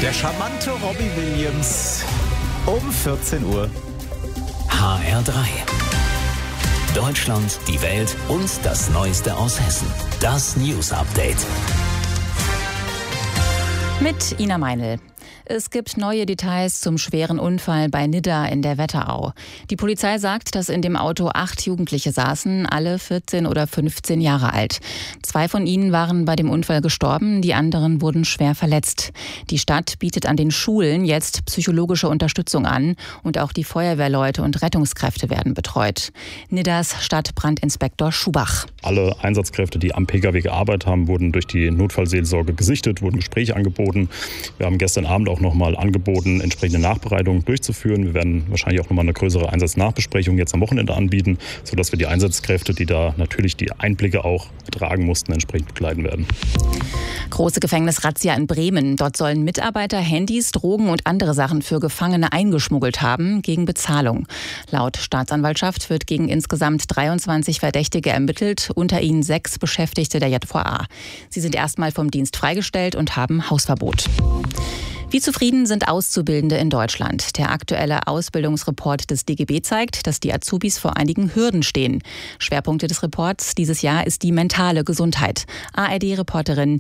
Der charmante Robbie Williams um 14 Uhr. HR3. Deutschland, die Welt und das Neueste aus Hessen. Das News Update. Mit Ina Meinl. Es gibt neue Details zum schweren Unfall bei Nidda in der Wetterau. Die Polizei sagt, dass in dem Auto 8 Jugendliche saßen, alle 14 oder 15 Jahre alt. 2 von ihnen waren bei dem Unfall gestorben, die anderen wurden schwer verletzt. Die Stadt bietet an den Schulen jetzt psychologische Unterstützung an und auch die Feuerwehrleute und Rettungskräfte werden betreut. Niddas Stadtbrandinspektor Schubach. Alle Einsatzkräfte, die am Pkw gearbeitet haben, wurden durch die Notfallseelsorge gesichtet, wurden Gespräche angeboten. Wir haben gestern Abend auch nochmal angeboten, entsprechende Nachbereitungen durchzuführen. Wir werden wahrscheinlich auch nochmal eine größere Einsatznachbesprechung jetzt am Wochenende anbieten, sodass wir die Einsatzkräfte, die da natürlich die Einblicke auch ertragen mussten, entsprechend begleiten werden. Große Gefängnisrazzia in Bremen. Dort sollen Mitarbeiter Handys, Drogen und andere Sachen für Gefangene eingeschmuggelt haben, gegen Bezahlung. Laut Staatsanwaltschaft wird gegen insgesamt 23 Verdächtige ermittelt, unter ihnen 6 Beschäftigte der JVA. Sie sind erstmal vom Dienst freigestellt und haben Hausverbot. Wie zufrieden sind Auszubildende in Deutschland? Der aktuelle Ausbildungsreport des DGB zeigt, dass die Azubis vor einigen Hürden stehen. Schwerpunkte des Reports dieses Jahr ist die mentale Gesundheit. ARD-Reporterin